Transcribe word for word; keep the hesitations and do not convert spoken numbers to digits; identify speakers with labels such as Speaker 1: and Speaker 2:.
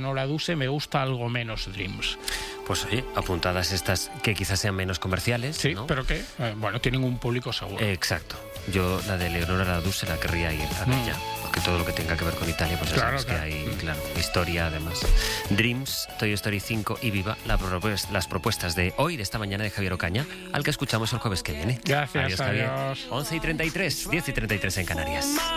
Speaker 1: Leonora Duse, me gusta algo menos Dreams.
Speaker 2: Pues oye, apuntadas estas que quizás sean menos comerciales,
Speaker 1: Sí,
Speaker 2: ¿no?
Speaker 1: pero que, eh, bueno, tienen un público seguro.
Speaker 2: Eh, exacto. Yo la de Leonora Duse la querría ir a ver
Speaker 1: Mm.
Speaker 2: ya. Porque todo lo que tenga que ver con Italia, pues ya
Speaker 1: Claro,
Speaker 2: sabes
Speaker 1: claro.
Speaker 2: que hay,
Speaker 1: Mm.
Speaker 2: claro, historia además. Dreams, Toy Story cinco y Viva, la propues- las propuestas de hoy, de esta mañana, de Javier Ocaña, al que escuchamos el jueves que viene.
Speaker 1: Gracias,
Speaker 2: Adiós, Javier.
Speaker 1: adiós.
Speaker 2: once y treinta y tres, diez y treinta y tres en Canarias.